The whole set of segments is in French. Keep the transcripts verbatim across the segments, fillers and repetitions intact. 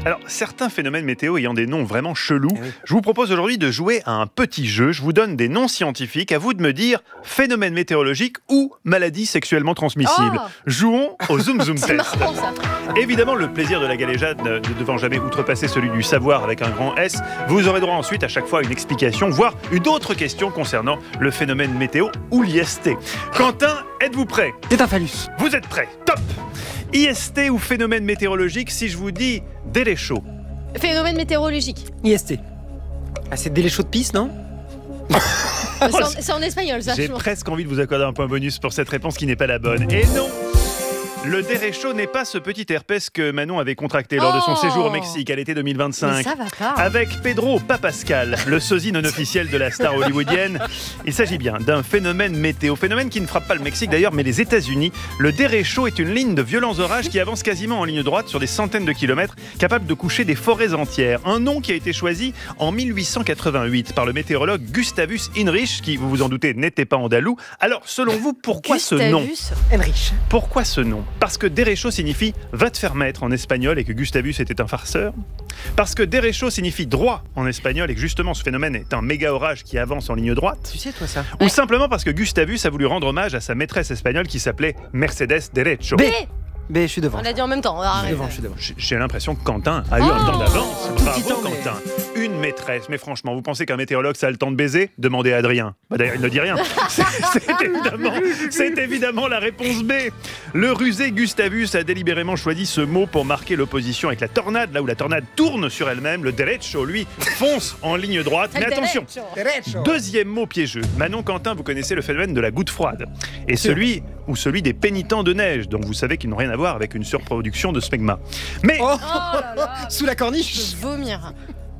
Alors, certains phénomènes météo ayant des noms vraiment chelous, Eh oui. je vous propose aujourd'hui de jouer à un petit jeu. Je vous donne des noms scientifiques, à vous de me dire phénomène météorologique ou maladie sexuellement transmissible. Oh Jouons au Zoom Zoom C'est Test. marrant ça. Évidemment, le plaisir de la galéjade ne devant jamais outrepasser celui du savoir avec un grand S, vous aurez droit ensuite à chaque fois à une explication, voire une autre question concernant le phénomène météo ou l'I S T. Quentin, êtes-vous prêt ? C'est un phallus. Vous êtes prêt ? Top ! I S T ou phénomène météorologique, si je vous dis derecho. Phénomène météorologique. I S T. Ah, c'est délai chaud de pisse, non? Euh, C'est en, c'est en espagnol ça. J'ai je pense. presque envie de vous accorder un point bonus pour cette réponse qui n'est pas la bonne. Et non! Le derecho n'est pas ce petit herpès que Manon avait contracté lors de son Oh séjour au Mexique à l'été deux mille Mais vingt-cinq. ça va pas. Avec Pedro Papascal, le sosie non officiel de la star hollywoodienne. Il s'agit bien d'un phénomène météo. Phénomène qui ne frappe pas le Mexique d'ailleurs, mais les États-Unis. Le derecho est une ligne de violents orages qui avance quasiment en ligne droite sur des centaines de kilomètres, capable de coucher des forêts entières. Un nom qui a été choisi en mille huit cent quatre-vingt-huit par le météorologue Gustavus Heinrich, qui, vous vous en doutez, n'était pas andalou. Alors, selon vous, pourquoi ce nom ? Gustavus. Enrich. Pourquoi ce nom ? Parce que derecho signifie « va te faire mettre » en espagnol et que Gustavus était un farceur. Parce que derecho signifie « droit » en espagnol et que justement ce phénomène est un méga orage qui avance en ligne droite. Tu sais, toi, ça? Ou simplement parce que Gustavus a voulu rendre hommage à sa maîtresse espagnole qui s'appelait Mercedes Derecho. B. B. B, je suis devant. On l'a dit en même temps. Je suis Arrête. devant, je suis devant. J'ai- J'ai l'impression que Quentin a eu un Oh temps d'avance. Un tout Bravo petit temps, mais- Quentin. Une maîtresse. Mais franchement, vous pensez qu'un météorologue ça a le temps de baiser ? Demandez à Adrien. Bah, d'ailleurs, il ne dit rien. C'est c'est évidemment, c'est évidemment la réponse B. Le rusé Gustavus a délibérément choisi ce mot pour marquer l'opposition avec la tornade. Là où la tornade tourne sur elle-même, le derecho, lui, fonce en ligne droite. Mais El attention, derecho. deuxième mot piégeux. Manon Quentin, vous connaissez le phénomène de la goutte froide. Et celui ou celui des pénitents de neige, dont vous savez qu'ils n'ont rien à voir avec une surproduction de smegma. Mais, Oh, Oh là là. sous la Je corniche. peux vomir.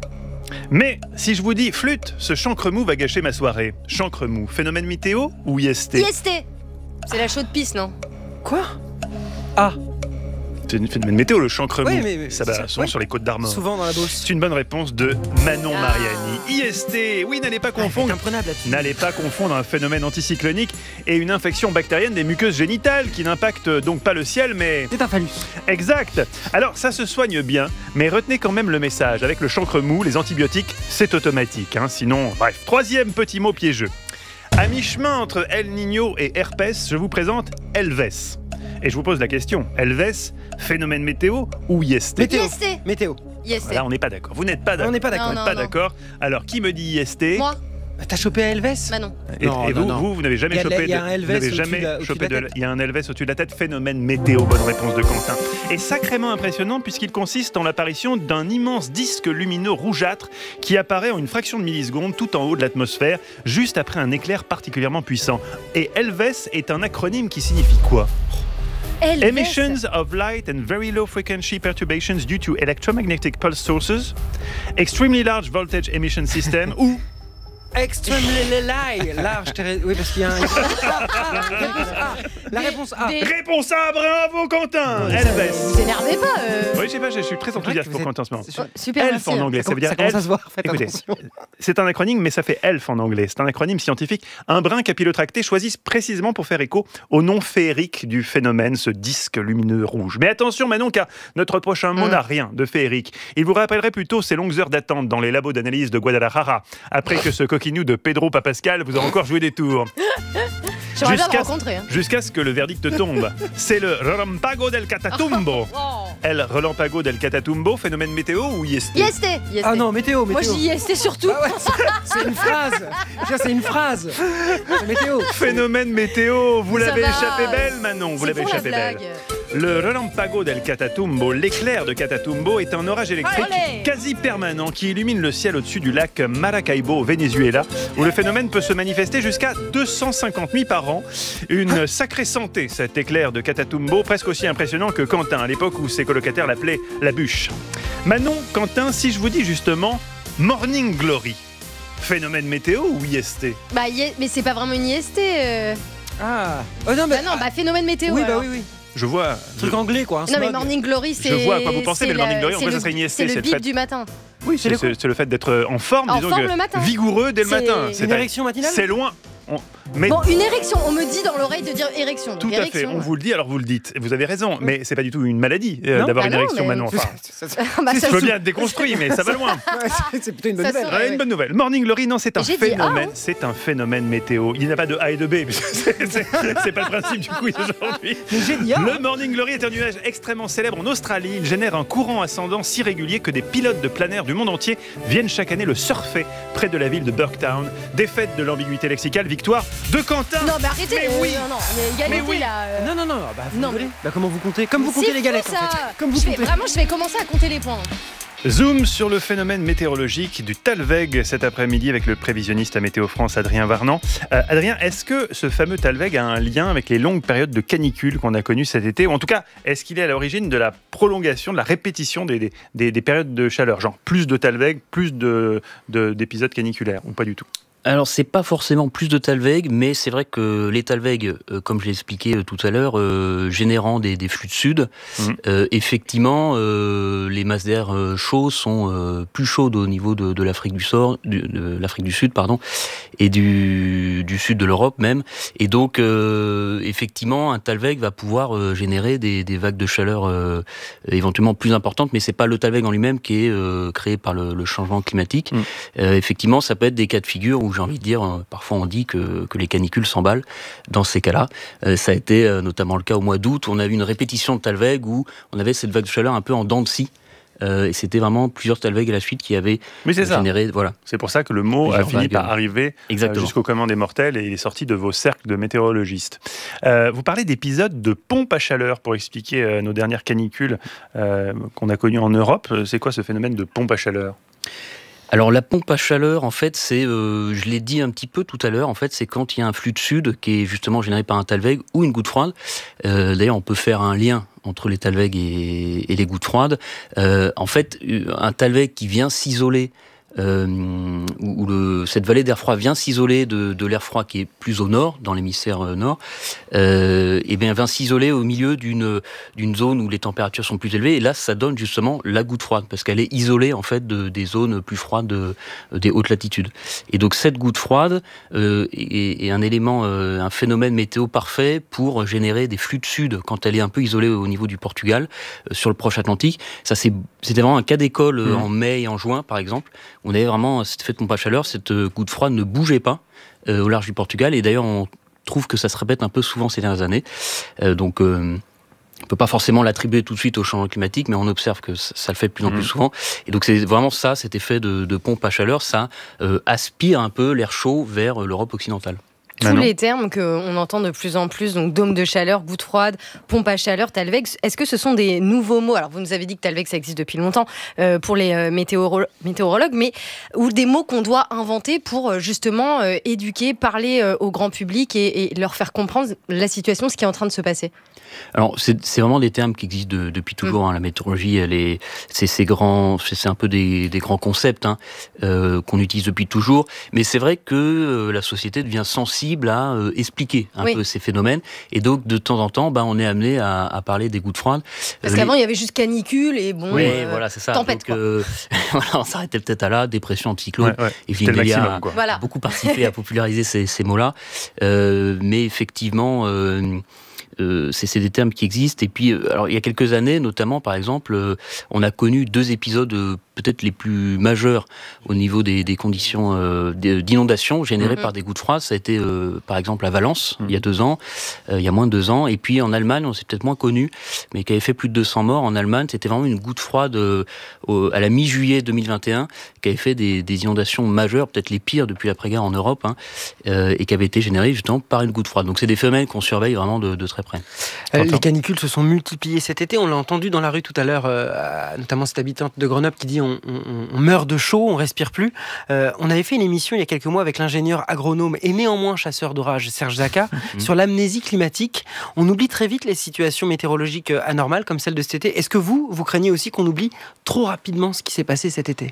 mais, si je vous dis flûte, ce chancre mou va gâcher ma soirée. Chancre mou, phénomène météo ou I S T ? I S T. C'est la chaude pisse, non? Quoi? Ah, C'est un phénomène météo, le chancre Oui, mou. mais- mais Ça va c'est- souvent oui. sur les côtes d'Armor. souvent dans la Beauce. C'est une bonne réponse de Manon Ah. Mariani. I S T, oui, n'allez pas C'est confondre. imprenable là-dessus. N'allez pas confondre un phénomène anticyclonique et une infection bactérienne des muqueuses génitales qui n'impacte donc pas le ciel, mais... C'est un phallus. Exact. Alors, ça se soigne bien, mais retenez quand même le message. Avec le chancre mou, les antibiotiques, c'est automatique. Hein, sinon, bref. Troisième petit mot piégeux. À mi-chemin entre El Niño et herpès, je vous présente Elves. Et je vous pose la question, Elves, phénomène météo ou I S T ? Météo. I S T. Météo. I S T. Là, on n'est pas d'accord. Vous n'êtes pas On d'accord. n'est pas Vous d'accord. Non, n'êtes pas non. d'accord. Alors, qui me dit I S T ? Moi. T'as chopé à Elves? Manon. Et, Non, et non, vous, non. vous, vous n'avez jamais Il y a- chopé il y a de- un vous Elves n'avez au-dessus jamais de la- au-dessus chopé de la de- tête. Il y a un Elves au-dessus de la tête, phénomène météo, bonne réponse de Quentin. Et sacrément impressionnant puisqu'il consiste en l'apparition d'un immense disque lumineux rougeâtre qui apparaît en une fraction de milliseconde tout en haut de l'atmosphère, juste après un éclair particulièrement puissant. Et Elves est un acronyme qui signifie quoi ? Elves. Emissions of light and very low frequency perturbations due to electromagnetic pulse sources, extremely large voltage emission system ou Extremely light. Large. terre- Oui, parce qu'il y a un. Ah, ah, réponse A. La réponse A. Des- réponse A, bravo Quentin. Vous Elves. énervez pas. euh. Oui, je sais pas, je suis très enthousiaste que pour vous Quentin en ce moment. C'est sûr. Oh, super, Elf merci. en anglais, ça veut dire Ça commence à elf. se voir. Faites Écoutez, attention. c'est un acronyme, mais ça fait elf en anglais. C'est un acronyme scientifique. Un brin capillotracté choisi précisément pour faire écho au nom féerique du phénomène, ce disque lumineux rouge. Mais attention Manon, car notre prochain mot Mm. n'a rien de féerique. Il vous rappellerait plutôt ces longues heures d'attente dans les labos d'analyse de Guadalajara, après que ce coquinou de Pedro Papascal vous a encore joué des tours. J'aimerais bien le Jusqu'à- rencontrer. hein. Jusqu'à ce que le verdict tombe. C'est le Relampago del Catatumbo. Oh. El Relampago del Catatumbo, phénomène météo ou I S T? I S T. I S T. Ah non, météo, Moi météo. je dis I S T surtout. Ah ouais, c'est- c'est une phrase. Ça, c'est une phrase. C'est météo. Phénomène météo, vous Ça l'avez va. échappé belle Manon, vous C'est l'avez pour la échappé belle. blague. Le Relampago del Catatumbo, l'éclair de Catatumbo, est un orage électrique Allez. quasi permanent qui illumine le ciel au-dessus du lac Maracaibo au Venezuela, où le phénomène peut se manifester jusqu'à deux cent cinquante nuits par an. Une sacrée santé, cet éclair de Catatumbo, presque aussi impressionnant que Quentin, à l'époque où ses colocataires l'appelaient la bûche. Manon, Quentin, si je vous dis justement Morning Glory, phénomène météo ou I S T? Bah, I S- mais c'est pas vraiment une I S T. euh. Ah. Oh non, mais. Bah non, bah phénomène météo. Oui, bah alors. oui, oui. Je vois... Truc anglais, quoi. un Non mais smog. Morning Glory c'est. Je vois à quoi vous pensez, c'est mais le Morning la- Glory, en c'est fait, ça le- serait une I S T, C'est c'est le le beat fait- du matin. Oui, c'est C'est c'est- c'est le fait d'être en forme, En disons forme que le matin. vigoureux dès le C'est- matin. Une érection matinale. C'est loin. On- Mais Bon, une érection, on me dit dans l'oreille de dire érection. tout donc à érection, fait, on ouais. vous le dit, alors vous le dites. Vous avez raison, mais c'est pas du tout une maladie euh, Non. d'avoir Ah une non, érection, mais- Manon. Enfin, Bah, ça je veux se- bien être déconstruit, mais ça va loin. C'est plutôt une bonne Ça nouvelle. sent- Ouais, ouais, une ouais. bonne nouvelle. Morning Glory, non, c'est un J'ai dit, phénomène. ah, C'est un phénomène météo. Il n'y a pas de A et de B. puisque C'est c'est- c'est pas le principe du quiz aujourd'hui. Mais génial. Le Morning Glory est un nuage extrêmement célèbre en Australie. Il génère un courant ascendant si régulier que des pilotes de plein air du monde entier viennent chaque année le surfer près de la ville de Burketown. Défaite de l'ambiguïté lexicale, victoire de Quentin. Non, mais arrêtez. Mais euh, oui. Non, non, il y a égalité Mais oui. là. euh. Non, non, non, bah, vous Non, rigolez. mais- Bah, comment vous comptez Comme vous C'est comptez les fou, galettes, ça. en fait. Comme vous Je vais- comptez. Vraiment, je vais commencer à compter les points. Zoom sur le phénomène météorologique du Talweg cet après-midi avec le prévisionniste à Météo France Adrien Varnan. Euh, Adrien, est-ce que ce fameux Talweg a un lien avec les longues périodes de canicule qu'on a connues cet été? Ou en tout cas, est-ce qu'il est à l'origine de la prolongation, de la répétition des, des- des- des périodes de chaleur? Genre plus de Talweg, plus de, de- d'épisodes caniculaires, ou pas du tout? Alors, c'est pas forcément plus de Talweg, mais c'est vrai que les Talweg, euh, comme je l'ai expliqué euh, tout à l'heure, euh, générant des, des flux de sud, Mhm. euh, effectivement, euh, les masses d'air euh, chauds sont euh, plus chaudes au niveau de, de l'Afrique du, Sor- du- de l'Afrique du Sud, pardon, et du, du sud de l'Europe même. Et donc, euh, effectivement, un Talweg va pouvoir euh, générer des, des vagues de chaleur euh, éventuellement plus importantes, mais c'est pas le Talweg en lui-même qui est euh, créé par le, le changement climatique. Mhm. Euh, effectivement, ça peut être des cas de figure où j'ai envie de dire, euh, parfois on dit que, que les canicules s'emballent dans ces cas-là. Euh, ça a été euh, notamment le cas au mois d'août, on a eu une répétition de Talweg où on avait cette vague de chaleur un peu en dents de scie. Euh, et c'était vraiment plusieurs Talweg à la suite qui avaient Oui, c'est ça. généré... Voilà, C'est pour ça que le mot a Plusieurs fini vagues. par arriver euh, exactement. jusqu'au commun des mortels et il est sorti de vos cercles de météorologistes. Euh, vous parlez d'épisodes de pompe à chaleur pour expliquer euh, nos dernières canicules euh, qu'on a connues en Europe. C'est quoi ce phénomène de pompe à chaleur? Alors la pompe à chaleur, en fait, c'est, euh, je l'ai dit un petit peu tout à l'heure, en fait, c'est quand il y a un flux de sud qui est justement généré par un Talweg ou une goutte froide. Euh, d'ailleurs, on peut faire un lien entre les Talweg et, et les gouttes froides. Euh, en fait, un Talweg qui vient s'isoler, euh, où, où le, cette vallée d'air froid vient s'isoler de, de l'air froid qui est plus au nord, dans l'hémisphère euh, nord, euh, et bien vient s'isoler au milieu d'une, d'une zone où les températures sont plus élevées. Et là, ça donne justement la goutte froide, parce qu'elle est isolée en fait de, des zones plus froides de, des hautes latitudes. Et donc cette goutte froide euh, est, est un élément, euh, un phénomène météo parfait pour générer des flux de sud quand elle est un peu isolée au niveau du Portugal, euh, sur le proche Atlantique. Ça, c'est, c'était vraiment un cas d'école euh, Mmh. en mai et en juin, par exemple. On avait vraiment cet effet de pompe à chaleur, cette goutte froide ne bougeait pas euh, au large du Portugal, et d'ailleurs on trouve que ça se répète un peu souvent ces dernières années. Euh, donc euh, on ne peut pas forcément l'attribuer tout de suite au changement climatique, mais on observe que ça, ça le fait de plus en Mmh. plus souvent. Et donc c'est vraiment ça, cet effet de, de pompe à chaleur, ça euh, aspire un peu l'air chaud vers l'Europe occidentale. Tous Manon. les termes qu'on entend de plus en plus, donc dôme de chaleur, goutte froide, pompe à chaleur, Talweg, est-ce que ce sont des nouveaux mots? Alors vous nous avez dit que Talweg ça existe depuis longtemps euh, pour les euh, météoro- météorologues, mais ou des mots qu'on doit inventer pour euh, justement euh, éduquer, parler euh, au grand public et, et leur faire comprendre la situation, ce qui est en train de se passer. Alors, c'est, c'est vraiment des termes qui existent de, depuis toujours. Hein. La météorologie, elle est, c'est, c'est, grand, c'est, c'est un peu des, des grands concepts hein, euh, qu'on utilise depuis toujours. Mais c'est vrai que euh, la société devient sensible à euh, expliquer un Oui. peu ces phénomènes. Et donc, de temps en temps, bah, on est amené à, à parler des gouttes froides. Parce Euh, qu'avant les- il y avait juste canicule et bon. Oui, euh, voilà, c'est ça. tempête, Donc, quoi. euh, voilà, on s'arrêtait peut-être à là, dépression, anticyclone. Ouais, ouais. Et C'était le Vindelia maximum, a- quoi. Voilà. beaucoup participé à populariser ces, ces mots-là. Euh, mais effectivement, euh, euh, c'est, c'est des termes qui existent. Et puis, euh, alors, il y a quelques années, notamment, par exemple, euh, on a connu deux épisodes euh, peut-être les plus majeurs au niveau des, des conditions euh, d'inondation générées Mhm. par des gouttes froides. Ça a été, euh, par exemple, à Valence, Mhm. il y a deux ans, euh, il y a moins de deux ans. Et puis, en Allemagne, on s'est peut-être moins connu, mais qui avait fait plus de deux cents morts en Allemagne. C'était vraiment une goutte froide euh, au- à la mi-juillet deux mille vingt et un, qui avait fait des, des inondations majeures, peut-être les pires depuis l'après-guerre en Europe, hein, euh, et qui avait été générées justement par une goutte froide. Donc c'est des phénomènes qu'on surveille vraiment de, de très près. Euh, Quentin. les canicules se sont multipliées cet été. On l'a entendu dans la rue tout à l'heure, euh, notamment cette habitante de Grenoble qui dit on, on, on meurt de chaud, on respire plus. Euh, on avait fait une émission il y a quelques mois avec l'ingénieur agronome et néanmoins chasseur d'orage Serge Zaka sur l'amnésie climatique. On oublie très vite les situations météorologiques euh, anormales comme celle de cet été. Est-ce que vous, vous craignez aussi qu'on oublie trop rapidement ce qui s'est passé cet été ?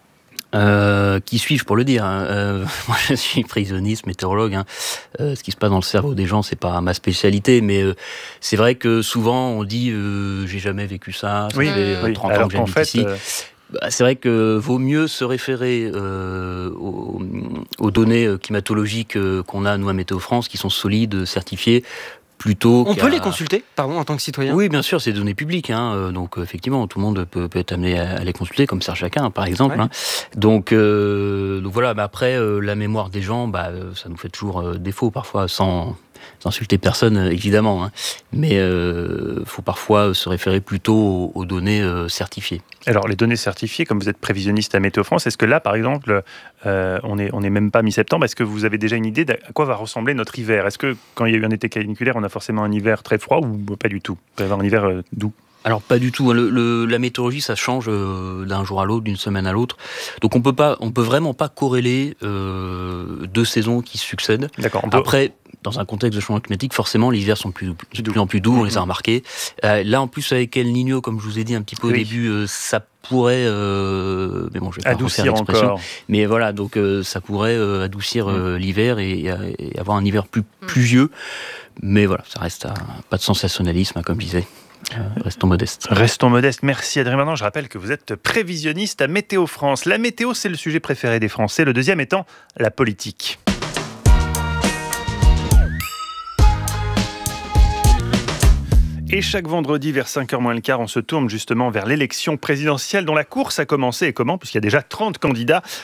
Euh, qui suis-je pour le dire hein euh, Moi, je suis prévisionniste, météorologue. Hein. Euh, ce qui se passe dans le cerveau des gens, c'est pas ma spécialité, mais euh, c'est vrai que souvent on dit euh, j'ai jamais vécu ça. Ça Oui, fait euh, oui. trente ans Alors que qu'en j'habite fait, ici. euh, Bah, c'est vrai que vaut mieux se référer euh, aux, aux données climatologiques qu'on a, nous, à Météo France, qui sont solides, certifiées, plutôt On qu'à... peut les consulter, pardon, en tant que citoyen? Oui, bien sûr, c'est des données publiques, hein, donc effectivement, tout le monde peut, peut être amené à, à les consulter, comme Serge Chacun, par exemple. Ouais. Hein. Donc, euh, donc voilà, bah après, euh, la mémoire des gens, bah, ça nous fait toujours euh, défaut, parfois, sans... insulter personne, évidemment, hein. Mais il euh, faut parfois se référer plutôt aux, aux données euh, certifiées. Alors, les données certifiées, comme vous êtes prévisionniste à Météo France, est-ce que là, par exemple, euh, on n'est on est même pas mi-septembre, est-ce que vous avez déjà une idée à quoi va ressembler notre hiver? Est-ce que, quand il y a eu un été caniculaire, on a forcément un hiver très froid ou pas du tout? On peut avoir un hiver euh, doux? Alors pas du tout. Le, le, la météorologie, ça change euh, d'un jour à l'autre, d'une semaine à l'autre. Donc on peut pas, on peut vraiment pas corréler euh, deux saisons qui se succèdent. D'accord. Peut... Après, dans un contexte de changement climatique, forcément, les hivers sont plus, plus, de plus en plus doux. Mmh. On les a remarqués. Euh, là, en plus, avec El Niño, comme je vous ai dit un petit peu oui. au début, euh, ça pourrait, euh, mais bon, je vais pas adoucir refaire l'expression. Encore. Mais voilà, donc euh, ça pourrait euh, adoucir euh, mmh. l'hiver et, et avoir un hiver plus pluvieux. Mais voilà, ça reste à, pas de sensationnalisme, hein, comme je disais. Euh, restons modestes. Restons modestes. Merci Adrien Verdon. Je rappelle que vous êtes prévisionniste à Météo France. La météo, c'est le sujet préféré des Français. Le deuxième étant la politique. Et chaque vendredi, vers cinq heures moins le quart, on se tourne justement vers l'élection présidentielle dont la course a commencé. Et comment? Puisqu'il y a déjà trente candidats